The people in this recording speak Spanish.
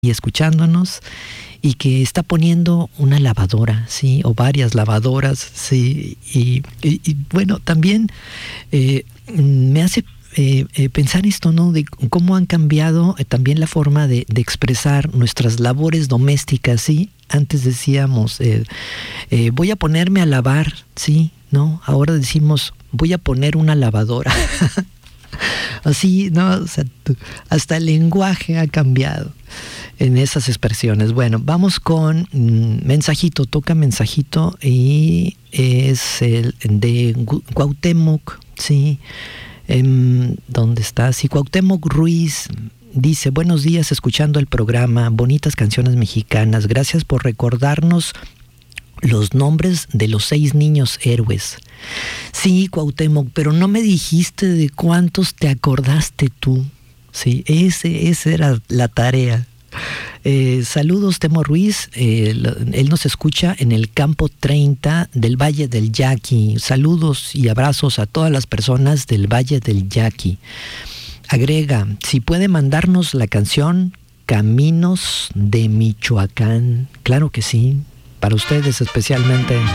y escuchándonos y que está poniendo una lavadora, sí, o varias lavadoras, sí, y bueno, también me hace pensar esto, ¿no? De cómo han cambiado también la forma de expresar nuestras labores domésticas, ¿sí? Antes decíamos, voy a ponerme a lavar, ¿sí? ¿No? Ahora decimos, voy a poner una lavadora. Así, ¿no? O sea, hasta el lenguaje ha cambiado en esas expresiones. Bueno, vamos con mensajito, toca mensajito y es el de Cuauhtémoc, ¿sí? ¿Dónde está? Sí, Cuauhtémoc Ruiz dice, buenos días, escuchando el programa, bonitas canciones mexicanas, gracias por recordarnos los nombres de los 6 niños héroes. Sí, Cuauhtémoc, pero no me dijiste de cuántos te acordaste tú. Sí, esa era la tarea. Saludos, Temo Ruiz. Él nos escucha en el campo 30 del Valle del Yaqui. Saludos y abrazos a todas las personas del Valle del Yaqui. Agrega, si puede mandarnos la canción Caminos de Michoacán. Claro que sí, para ustedes especialmente.